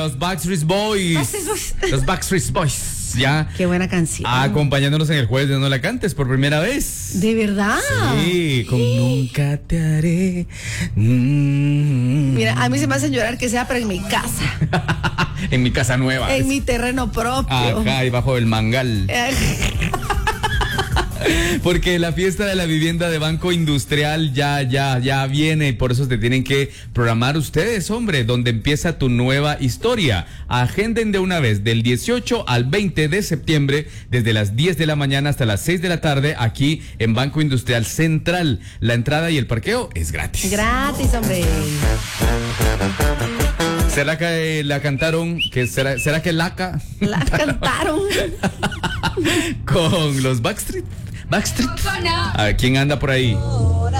Los Backstreet Boys. Los Backstreet Boys, ya. Qué buena canción. Acompañándonos en el jueves de No la cantes por primera vez. ¿De verdad? Sí, con Nunca te haré. Mira, a mí se me hace llorar que sea, pero en mi casa. En mi casa nueva. En mi terreno propio. Ajá, ahí bajo el mangal. Porque la fiesta de la vivienda de Banco Industrial ya viene y por eso te tienen que programar ustedes, hombre, donde empieza tu nueva historia. Agenden de una vez del 18 al 20 de septiembre, desde las 10 de la mañana hasta las 6 de la tarde, aquí en Banco Industrial Central. La entrada y el parqueo es gratis. Gratis, hombre. ¿Será que la cantaron? ¿Será que la cantaron? Con los Backstreet. ¿A quién anda por ahí?